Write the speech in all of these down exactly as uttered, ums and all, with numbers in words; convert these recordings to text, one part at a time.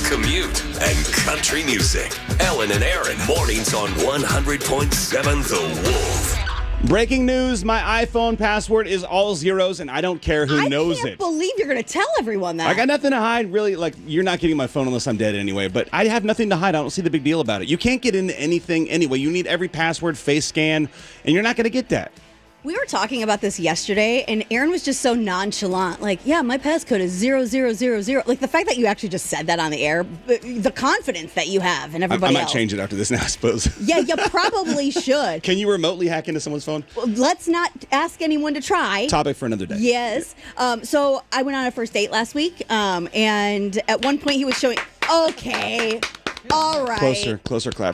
commute, and country music. Ellen and Aaron, mornings on one hundred point seven The Wolf. Breaking news, my iPhone password is all zeros, and I don't care who I knows can't it. believe you're going to tell everyone that. I got nothing to hide, really. Like, you're not getting my phone unless I'm dead anyway, but I have nothing to hide. I don't see the big deal about it. You can't get into anything anyway. You need every password, face scan, and you're not going to get that. We were talking about this yesterday, and Aaron was just so nonchalant. Like, yeah, my passcode is zero zero zero zero. Like, the fact that you actually just said that on the air, the confidence that you have and I, everybody I might else. change it after this now, I suppose. Yeah, you probably should. Can you remotely hack into someone's phone? Well, let's not ask anyone to try. Topic for another day. Yes. Um, so I went on a first date last week, um, and at one point he was showing. Okay, all right. Closer, closer clap.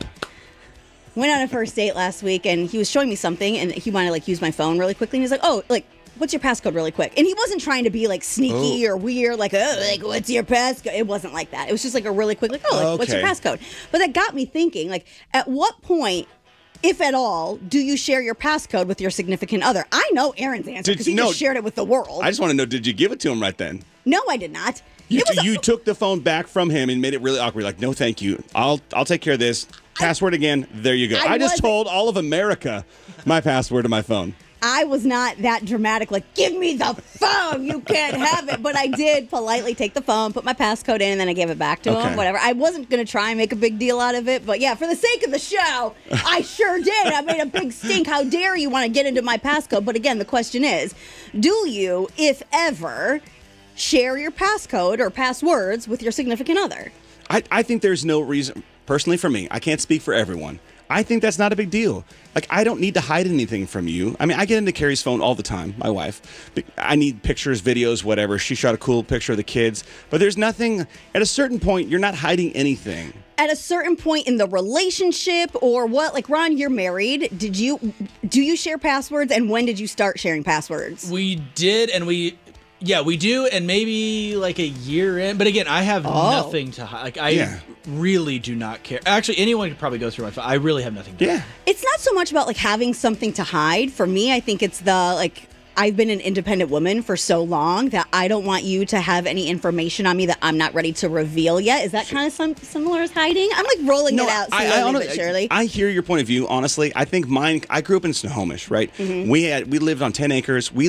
Went on a first date last week, and he was showing me something, and he wanted to like use my phone really quickly. And he's like, "Oh, like, what's your passcode, really quick?" And he wasn't trying to be like sneaky Oh. or weird, like, "Oh, like, what's your passcode?" It wasn't like that. It was just like a really quick, like, "Oh, like, what's your Okay. passcode?" But that got me thinking, like, at what point, if at all, do you share your passcode with your significant other? I know Aaron's answer Did- because he no. just shared it with the world. I just want to know, did you give it to him right then? no, I did not. You, it was a- you took the phone back from him and made it really awkward. Like, no, thank you. I'll I'll take care of this. Password again. There you go. I I, just wasn't- told all of America my password to my phone. I was not that dramatic, like, give me the phone, you can't have it. But I did politely take the phone, put my passcode in, and then I gave it back to Okay. him, whatever. I wasn't going to try and make a big deal out of it. But yeah, for the sake of the show, I sure did. I made a big stink. How dare you want to get into my passcode? But again, the question is, do you, if ever, share your passcode or passwords with your significant other? I, I think there's no reason, personally for me, I can't speak for everyone. I think that's not a big deal. Like, I don't need to hide anything from you. I mean, I get into Carrie's phone all the time, my wife. I need pictures, videos, whatever. She shot a cool picture of the kids. But there's nothing, at a certain point, you're not hiding anything. At a certain point in the relationship or what? Like, Ron, you're married. Did you, do you share passwords? And when did you start sharing passwords? We did, and we, yeah, we do, and maybe like a year in. But again, I have Oh. nothing to hide. Like, I Yeah. really do not care. Actually, anyone could probably go through my phone. I really have nothing to Yeah. hide. It's not so much about like having something to hide. For me, I think it's the like I've been an independent woman for so long that I don't want you to have any information on me that I'm not ready to reveal yet. Is that kind of some similar as hiding? I'm like rolling it out slowly honestly- but surely. I hear your point of view. Honestly, I think mine. I grew up in Snohomish, right? We had we lived on ten acres. We